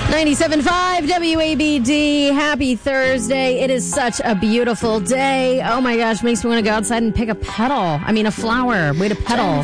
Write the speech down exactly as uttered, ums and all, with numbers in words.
ninety-seven point five W A B D. Happy Thursday. It is such a beautiful day. Oh my gosh, makes me want to go outside and pick a petal. I mean, a flower. Way to petal.